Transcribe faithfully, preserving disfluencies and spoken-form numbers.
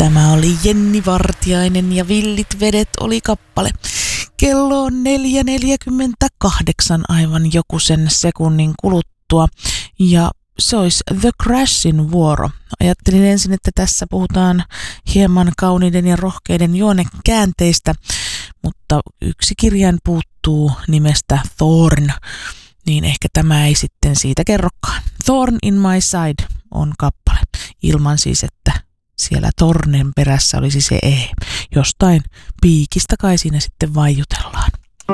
Tämä oli Jenni Vartiainen ja Villit vedet oli kappale. Kello on neljä neljäkymmentäkahdeksan aivan joku sen sekunnin kuluttua ja se olisi The Crashin vuoro. Ajattelin ensin, että tässä puhutaan hieman kauniiden ja rohkeiden juonekäänteistä, mutta yksi kirjain puuttuu nimestä Thorn, niin ehkä tämä ei sitten siitä kerrokaan. Thorn in my side on kappale, ilman siis, että siellä tornen perässä olisi se E. Jostain piikistä kai siinä sitten vaijutellaan.